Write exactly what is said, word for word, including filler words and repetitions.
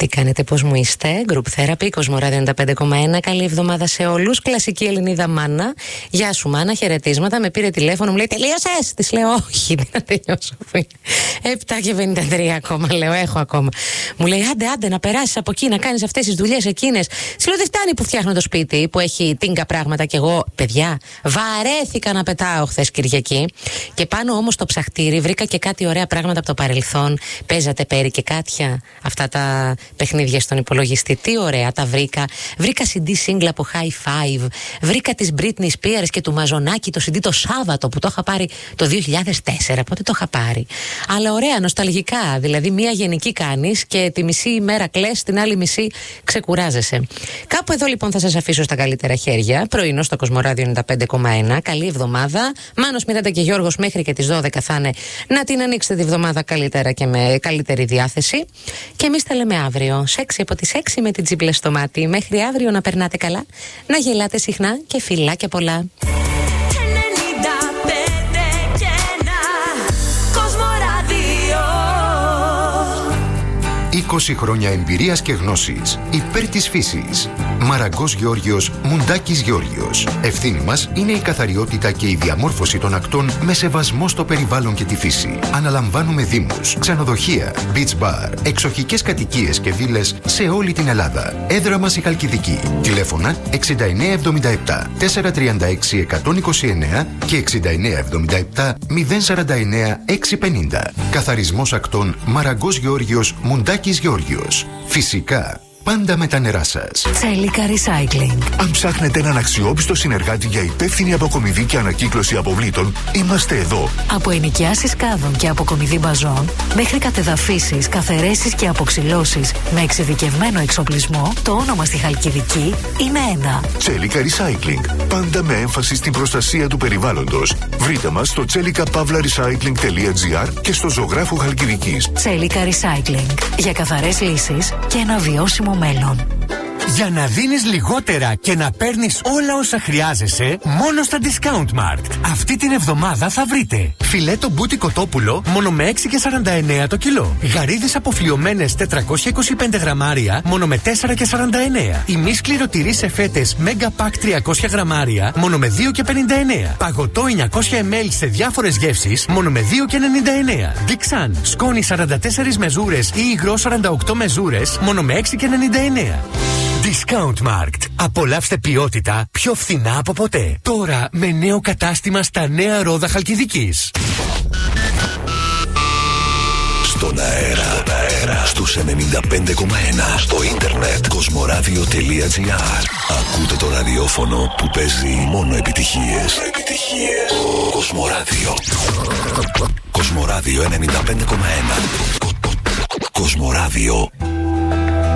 Τι κάνετε, πώς μου είστε? Group Therapy, Κοσμοράδιο ενενήντα πέντε κόμμα ένα. Καλή εβδομάδα σε όλους. Κλασική Ελληνίδα μάνα. Γεια σου, μάνα, χαιρετίσματα. Με πήρε τηλέφωνο, μου λέει τελείωσες? Της λέω όχι, τι να τελειώσω. επτά και πενήντα τρία ακόμα, λέω, έχω ακόμα. Μου λέει άντε, άντε να περάσεις από εκεί, να κάνεις αυτές τις δουλειές εκείνες. Της λέω δεν φτάνει που φτιάχνω το σπίτι, που έχει τίνκα πράγματα κι εγώ. Παιδιά, βαρέθηκα να πετάω χθες Κυριακή. Και πάνω όμως στο ψαχτήρι βρήκα και κάτι ωραία πράγματα από το παρελθόν. Παίζατε πέρι και κάτια αυτά τα παιχνίδια στον υπολογιστή. Τι ωραία τα βρήκα. Βρήκα σι ντι single από High Five. Βρήκα της Britney Spears και του Μαζονάκη το σι ντι το Σάββατο που το είχα πάρει το δύο χιλιάδες τέσσερα. Πότε το είχα πάρει. Αλλά ωραία, νοσταλγικά. Δηλαδή, μία γενική κάνεις και τη μισή ημέρα κλαις, την άλλη μισή ξεκουράζεσαι. Κάπου εδώ λοιπόν θα σας αφήσω στα καλύτερα χέρια. Πρωινό στο Κοσμοράδιο ενενήντα πέντε κόμμα ένα. Καλή εβδομάδα. Μάνος, Μιράντα και Γιώργος μέχρι και τις δώδεκα θα είναι να την ανοίξετε τη βδομάδα καλύτερα και με καλύτερη διάθεση. Και εμείς τα λέμε αύριο. Σεξι από τις έξι με την τσίπλα στο μάτι. Μέχρι αύριο να περνάτε καλά, να γελάτε συχνά και φιλάκια πολλά. είκοσι χρόνια εμπειρίας και γνώσης. Υπέρ της φύσης. Μαραγκός Γεώργιος, Μουντάκης Γεώργιος. Ευθύνη μας είναι η καθαριότητα και η διαμόρφωση των ακτών με σεβασμό στο περιβάλλον και τη φύση. Αναλαμβάνουμε δήμους, ξενοδοχεία, beach bar, εξοχικές κατοικίες και βίλες σε όλη την Ελλάδα. Έδρα μας η Χαλκιδική. Τηλέφωνα εξήντα εννέα εβδομήντα επτά τετρακόσια τριάντα έξι εκατόν είκοσι εννέα και εξήντα εννέα εβδομήντα επτά μηδέν σαράντα εννέα εξακόσια πενήντα. Καθαρισμός ακτών Μαραγκός Γεώργιος, Μουντάκης Γεώργιος. Φυσικά, πάντα με τα νερά σας. Τσέλικα Recycling. Αν ψάχνετε έναν αξιόπιστο συνεργάτη για υπεύθυνη αποκομιδή και ανακύκλωση αποβλήτων, είμαστε εδώ. Από ενοικιάσεις κάδων και αποκομιδή μπαζών, μέχρι κατεδαφίσεις, καθαιρέσεις και αποξυλώσεις με εξειδικευμένο εξοπλισμό, το όνομα στη Χαλκιδική είναι ένα. Τσέλικα Recycling. Πάντα με έμφαση στην προστασία του περιβάλλοντος. Βρείτε μας στο τσέλικα παύλα recycling τελεία τζι άρ και στο ζωγράφου Χαλκιδικής. Τσέλικα Recycling. Για καθαρές λύσεις και ένα βιώσιμο μέλλον. Για να δίνεις λιγότερα και να παίρνεις όλα όσα χρειάζεσαι, μόνο στα Discount Mart. Αυτή την εβδομάδα θα βρείτε φιλέτο μπούτι κοτόπουλο μόνο με έξι και σαράντα εννέα το κιλό. Γαρίδες αποφλιωμένες τετρακόσια είκοσι πέντε γραμμάρια μόνο με τέσσερα και σαράντα εννέα. Ημίσκληρο τυρί σε φέτες Mega Pack τριακόσια γραμμάρια μόνο με δύο και πενήντα εννέα. Παγωτό εννιακόσια μιλιλίτρα σε διάφορες γεύσεις μόνο με δύο και ενενήντα εννέα. Dixan σκόνη σαράντα τέσσερις μεζούρες ή υγρό σαράντα οκτώ μεζούρες μόνο με έξι και ενενήντα εννέα. Discount Markt. Απολαύστε ποιότητα πιο φθηνά από ποτέ. Τώρα με νέο κατάστημα στα Νέα Ρόδα Χαλκιδικής. Στον αέρα, στον αέρα, στους ενενήντα πέντε κόμμα ένα. Στο ίντερνετ, κοσμοράδιο τελεία τζι άρ. Ακούτε το ραδιόφωνο που παίζει μόνο επιτυχίες. Επιτυχίες. Κοσμοράδιο. Κοσμοράδιο ενενήντα πέντε κόμμα ένα. Κοσμοράδιο